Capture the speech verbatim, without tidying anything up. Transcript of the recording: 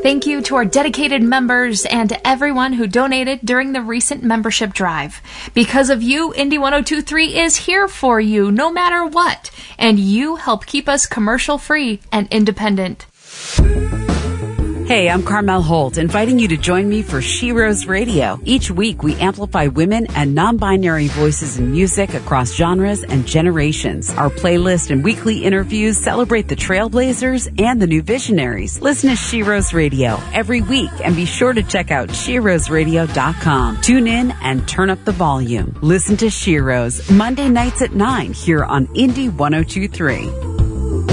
Thank you to our dedicated members and to everyone who donated during the recent membership drive. Because of you, Indie one oh two point three is here for you no matter what, and you help keep us commercial free and independent. Hey, I'm Carmel Holt, inviting you to join me for She Rose Radio. Each week, we amplify women and non-binary voices in music across genres and generations. Our playlist and weekly interviews celebrate the trailblazers and the new visionaries. Listen to She Rose Radio every week, and be sure to check out she rose radio dot com. Tune in and turn up the volume. Listen to She Rose Monday nights at nine here on Indie one oh two point three.